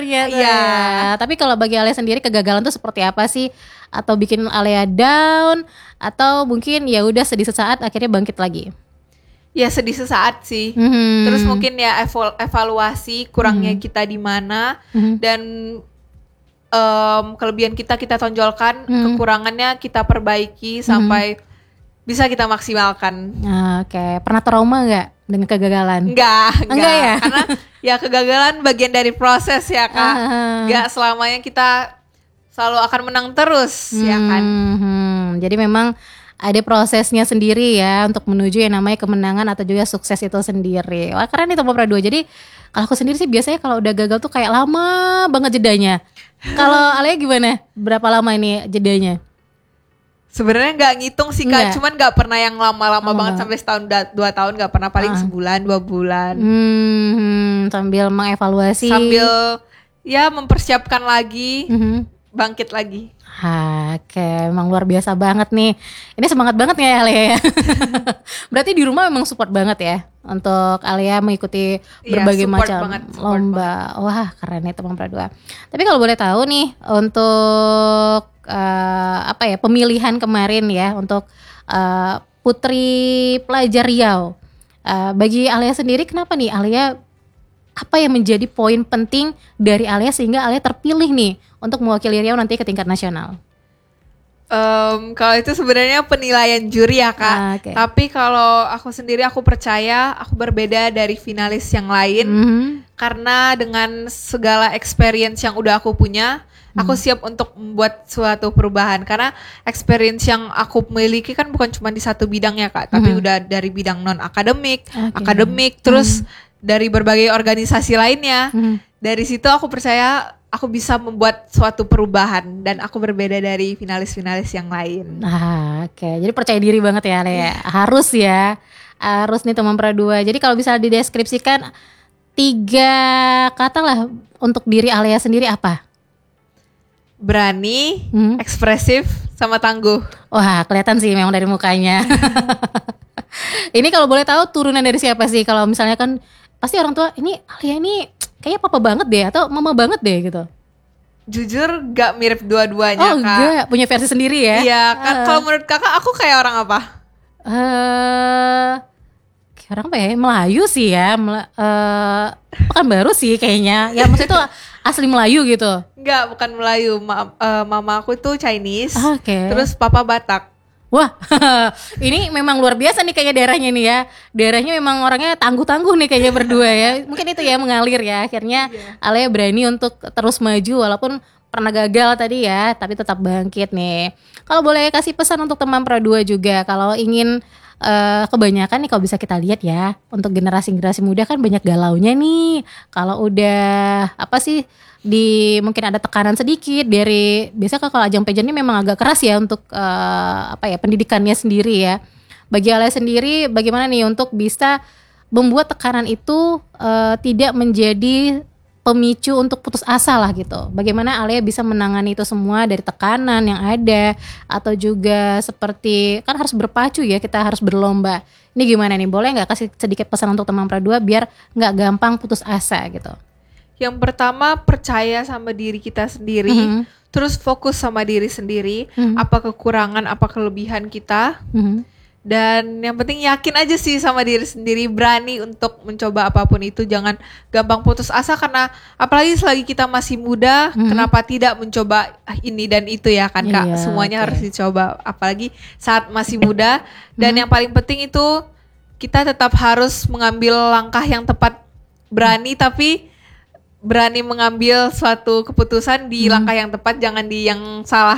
ternyata. Iya. Tapi kalau bagi Alia sendiri kegagalan tuh seperti apa sih? Atau bikin Alia down? Atau mungkin ya udah sedih sesaat akhirnya bangkit lagi? Ya sedih sesaat sih. Terus mungkin ya evaluasi kurangnya kita di mana dan kelebihan kita tonjolkan, kekurangannya kita perbaiki sampai bisa kita maksimalkan. Oke, pernah trauma nggak dengan kegagalan? Enggak ya? Karena ya kegagalan bagian dari proses ya Kak. Enggak selamanya kita selalu akan menang terus ya kan. Jadi memang ada prosesnya sendiri ya untuk menuju yang namanya kemenangan atau juga sukses itu sendiri. Wah keren nih Teman Pra 2. Jadi kalau aku sendiri sih biasanya kalau udah gagal tuh kayak lama banget jedanya. Kalau Alia gimana? Berapa lama ini jedanya? Sebenarnya nggak ngitung sih Kak, cuman nggak pernah yang lama-lama banget sampai setahun 2 tahun, nggak pernah, paling sebulan 2 bulan. Sambil mengevaluasi, sambil ya mempersiapkan lagi, bangkit lagi. Oke, memang luar biasa banget nih. Ini semangat banget ya Alia ya. Berarti di rumah memang support banget ya untuk Alia mengikuti berbagai macam lomba. Wah keren nih Teman Pra 2. Tapi kalau boleh tahu nih untuk pemilihan kemarin ya untuk Putri Pelajar Riau. Bagi Alia sendiri kenapa nih Alia, apa yang menjadi poin penting dari Alia sehingga Alia terpilih nih untuk mewakili Riau nanti ke tingkat nasional? Kalau itu sebenarnya penilaian juri ya Kak. Tapi kalau aku sendiri aku percaya aku berbeda dari finalis yang lain karena dengan segala experience yang udah aku punya, aku siap untuk membuat suatu perubahan karena experience yang aku miliki kan bukan cuma di satu bidang ya Kak, tapi udah dari bidang non akademik, akademik, terus dari berbagai organisasi lainnya. Dari situ aku percaya aku bisa membuat suatu perubahan dan aku berbeda dari finalis-finalis yang lain. Oke. Jadi percaya diri banget ya Alia. Harus nih Teman Pra 2. Jadi kalau bisa dideskripsikan 3 kata lah untuk diri Alia sendiri apa? Berani, ekspresif, sama tangguh. Wah kelihatan sih memang dari mukanya. Ini kalau boleh tahu turunan dari siapa sih? Kalau misalnya kan pasti orang tua, ini Alia ini kayaknya papa banget deh atau mama banget deh gitu. Jujur gak mirip dua-duanya Kak. Enggak, punya versi sendiri ya? Iya, kalau menurut kakak aku kayak orang apa? Kayak orang apa ya? Melayu sih ya. Bukan baru sih kayaknya. Ya maksudnya itu asli Melayu gitu. Enggak, bukan Melayu. Mama aku itu Chinese. Terus papa Batak. Wah, ini memang luar biasa nih kayaknya daerahnya nih ya. Daerahnya memang orangnya tangguh-tangguh nih kayaknya berdua ya. Mungkin itu ya mengalir ya. Akhirnya Alia berani untuk terus maju walaupun pernah gagal tadi ya, tapi tetap bangkit nih. Kalau boleh kasih pesan untuk Teman Pra 2 juga, kalau ingin kebanyakan nih kalau bisa kita lihat ya, untuk generasi-generasi muda kan banyak galaunya nih. Kalau udah mungkin ada tekanan sedikit dari, biasanya kalau ajang pageant ini memang agak keras ya untuk pendidikannya sendiri ya. Bagi Alia sendiri bagaimana nih untuk bisa membuat tekanan itu tidak menjadi pemicu untuk putus asa lah gitu. Bagaimana Alia bisa menangani itu semua dari tekanan yang ada, atau juga seperti kan harus berpacu ya, kita harus berlomba. Ini gimana nih? Boleh nggak kasih sedikit pesan untuk Teman Pra 2 biar nggak gampang putus asa gitu? Yang pertama, percaya sama diri kita sendiri, terus fokus sama diri sendiri, apa kekurangan, apa kelebihan kita, dan yang penting yakin aja sih sama diri sendiri, berani untuk mencoba apapun itu, jangan gampang putus asa karena apalagi selagi kita masih muda, kenapa tidak mencoba ini dan itu ya kan Kak, semuanya harus dicoba, apalagi saat masih muda, dan yang paling penting itu kita tetap harus mengambil langkah yang tepat, berani tapi berani mengambil suatu keputusan di langkah yang tepat, jangan di yang salah.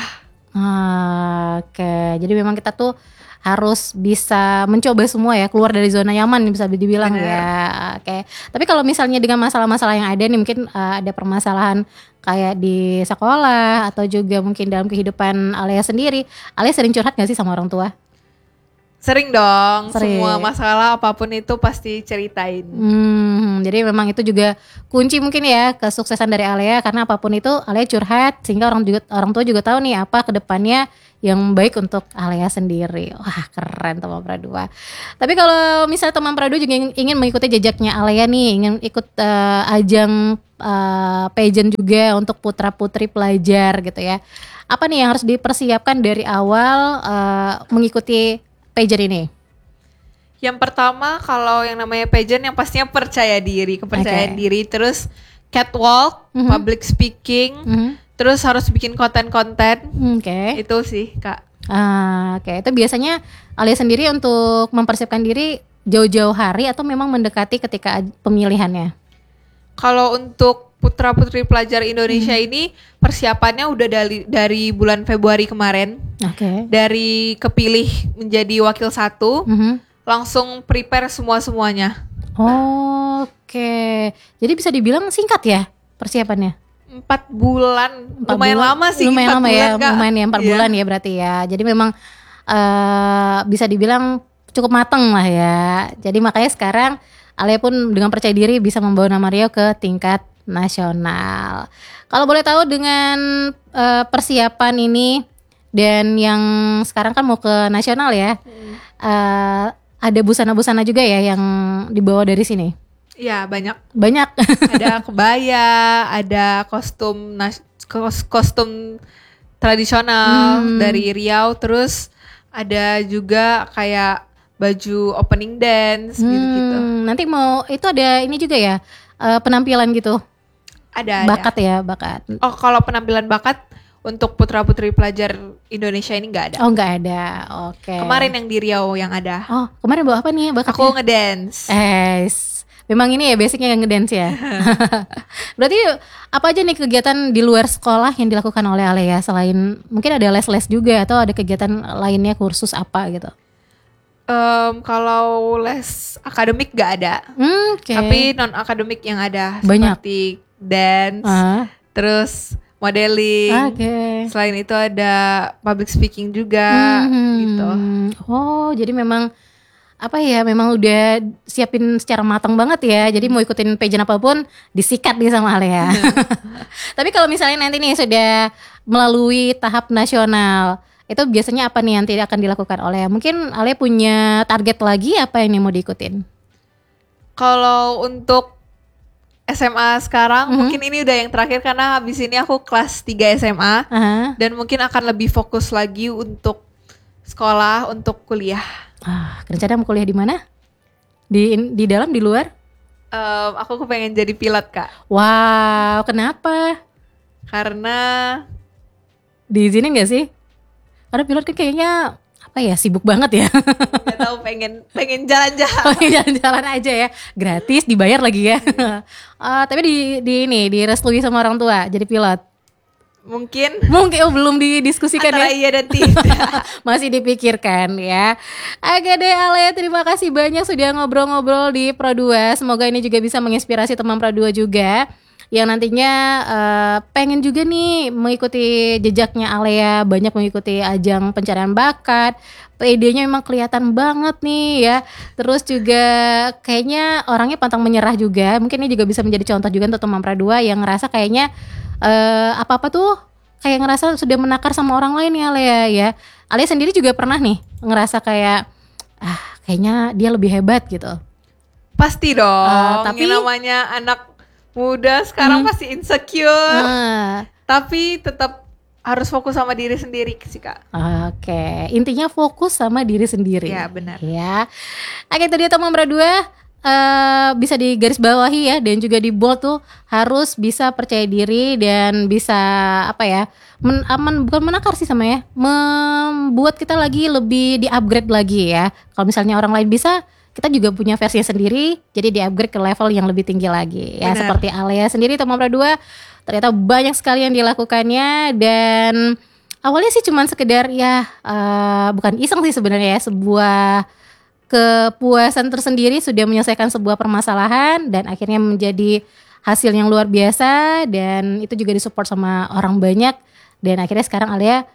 Oke, jadi memang kita tuh harus bisa mencoba semua ya, keluar dari zona nyaman bisa dibilang. Bener. Ya. Oke. Tapi kalau misalnya dengan masalah-masalah yang ada nih, mungkin ada permasalahan kayak di sekolah atau juga mungkin dalam kehidupan Alia sendiri, Alia sering curhat gak sih sama orang tua? Sering dong, Sering. semua masalah apapun itu pasti ceritain. Jadi memang itu juga kunci mungkin ya kesuksesan dari Alea, karena apapun itu Alea curhat sehingga orang tua juga tahu nih apa kedepannya yang baik untuk Alea sendiri. Wah, keren teman Pradua. Tapi kalau misalnya teman Pradua juga ingin mengikuti jejaknya Alea nih, ingin ikut ajang pageant juga untuk putra-putri pelajar gitu ya. Apa nih yang harus dipersiapkan dari awal mengikuti pageant ini? Yang pertama kalau yang namanya pageant yang pastinya percaya diri, kepercayaan diri, terus catwalk, public speaking, terus harus bikin konten-konten. Itu sih Kak. Oke. Itu biasanya Alia sendiri untuk mempersiapkan diri jauh-jauh hari atau memang mendekati ketika pemilihannya? Kalau untuk putra-putri pelajar Indonesia ini persiapannya udah dari bulan Februari kemarin. Dari kepilih menjadi wakil 1, langsung prepare semuanya. Oke. Jadi bisa dibilang singkat ya persiapannya? 4 bulan. Lumayan lama sih. Lumayan lama ya, Kak. lumayan ya 4 bulan ya berarti ya. Jadi memang bisa dibilang cukup mateng lah ya. Jadi makanya sekarang Alia pun dengan percaya diri bisa membawa nama Riau ke tingkat nasional. Kalau boleh tahu dengan persiapan ini dan yang sekarang kan mau ke nasional ya, ada busana-busana juga ya yang dibawa dari sini? Iya, banyak. Ada kebaya, ada kostum tradisional dari Riau, terus ada juga kayak baju opening dance gitu-gitu. Nanti mau itu ada ini juga ya, penampilan gitu? Ada. Bakat ya, bakat. Oh, kalau penampilan bakat untuk putra-putri pelajar Indonesia ini nggak ada. Oh, nggak ada. Oke. Kemarin yang di Riau yang ada. Oh, kemarin bawa apa nih bakatnya? Aku ngedance. Memang ini ya basicnya yang ngedance ya. Berarti apa aja nih kegiatan di luar sekolah yang dilakukan oleh Alea, selain mungkin ada les-les juga atau ada kegiatan lainnya, kursus apa gitu? Kalau les akademik gak ada, tapi non akademik yang ada banyak. Seperti dance, terus modeling. Selain itu ada public speaking juga, gitu. Oh, jadi memang apa ya, memang udah siapin secara matang banget ya. Jadi mau ikutin pageant apapun disikat nih sama Alea. Tapi kalau misalnya nanti nih sudah melalui tahap nasional, itu biasanya apa nih yang tidak akan dilakukan oleh? Mungkin Alea punya target lagi apa yang mau diikutin? Kalau untuk SMA sekarang mungkin ini udah yang terakhir karena habis ini aku kelas 3 SMA dan mungkin akan lebih fokus lagi untuk sekolah, untuk kuliah. Rencana mau kuliah di mana? Di dalam, di luar? Aku kepengen jadi pilot Kak. Wow, kenapa? Karena diizinin gak sih? Karena pilot kan kayaknya apa ya, sibuk banget ya. Gak tahu, pengen jalan-jalan. Pengen jalan-jalan aja ya, gratis, dibayar lagi ya. Tapi direstui sama orang tua jadi pilot. Mungkin belum didiskusikan antara ya. Iya dan tidak. Masih dipikirkan ya. Oke deh Alea, terima kasih banyak sudah ngobrol-ngobrol di Pro2. Semoga ini juga bisa menginspirasi teman Pro2 juga yang nantinya pengen juga nih mengikuti jejaknya Alea, banyak mengikuti ajang pencarian bakat. PD-nya memang kelihatan banget nih ya. Terus juga kayaknya orangnya pantang menyerah juga. Mungkin ini juga bisa menjadi contoh juga untuk teman Pro2 yang ngerasa kayaknya apa-apa tuh kayak ngerasa sudah menakar sama orang lain ya Alea ya. Alea sendiri juga pernah nih ngerasa kayak kayaknya dia lebih hebat gitu. Pasti dong. Tapi yang namanya anak muda sekarang pasti insecure. Tapi tetap harus fokus sama diri sendiri sih Kak. Oke, intinya fokus sama diri sendiri. Ya benar. Ya. Oke, itu dia teman Pro2. Bisa digarisbawahi ya, dan juga di bold tuh harus bisa percaya diri dan bisa apa ya, bukan menakar sih sama ya, membuat kita lagi lebih di-upgrade lagi ya. Kalau misalnya orang lain bisa, kita juga punya versinya sendiri, jadi di-upgrade ke level yang lebih tinggi lagi ya. Benar. Seperti Alea sendiri teman Pro2, ternyata banyak sekali yang dilakukannya, dan awalnya sih cuman sekedar ya bukan iseng sih sebenarnya ya, sebuah kepuasan tersendiri sudah menyelesaikan sebuah permasalahan dan akhirnya menjadi hasil yang luar biasa, dan itu juga disupport sama orang banyak, dan akhirnya sekarang Alea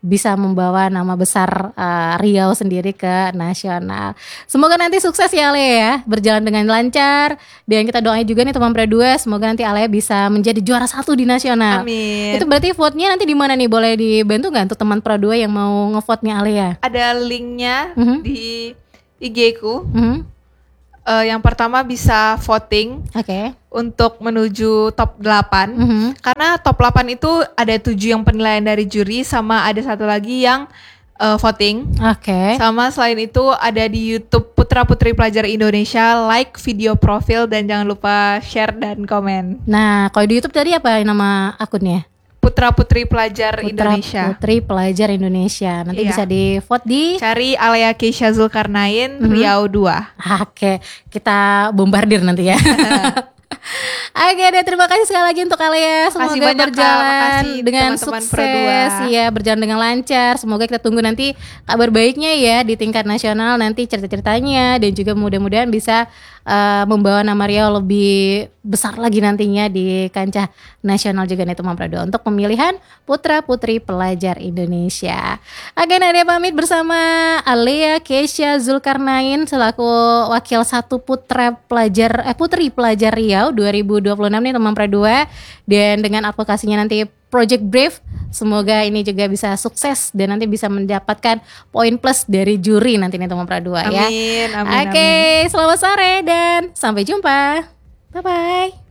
bisa membawa nama besar Riau sendiri ke nasional. Semoga nanti sukses ya Alea ya, berjalan dengan lancar, dan kita doain juga nih teman Pro 2 semoga nanti Alea bisa menjadi juara 1 di nasional. Amin. Itu berarti vote-nya nanti di mana nih, boleh dibantu nggak untuk teman Pro 2 yang mau ngevote-nya Alea? Ada linknya di IG ku. Yang pertama bisa voting untuk menuju top 8. Karena top 8 itu ada 7 yang penilaian dari juri, sama ada satu lagi yang voting. Sama selain itu ada di YouTube Putra Putri Pelajar Indonesia, like video profil dan jangan lupa share dan komen. Nah, kalau di YouTube tadi apa nama akunnya? Putra Putri Pelajar Indonesia. Putri Pelajar Indonesia. Nanti bisa di vote di cari Alea Keisha Zulkarnain Riau 2. Kita bombardir nanti ya. Oke deh, terima kasih sekali lagi untuk Alea. Semoga berjalan dengan sukses ya, berjalan dengan lancar. Semoga kita tunggu nanti kabar baiknya ya di tingkat nasional, nanti cerita-ceritanya, dan juga mudah-mudahan bisa membawa nama Riau lebih besar lagi nantinya di kancah nasional juga nih teman Pro 2 untuk pemilihan Putra Putri Pelajar Indonesia. Oke, Nadia pamit bersama Alea Keisha Zulkarnain selaku wakil 1 Putri Pelajar Riau 2026 nih teman Pro 2, dan dengan advokasinya nanti Project Brave, semoga ini juga bisa sukses dan nanti bisa mendapatkan poin plus dari juri nanti nih teman Pro 2 ya. Amin. Oke, selamat sore dan sampai jumpa. Bye bye.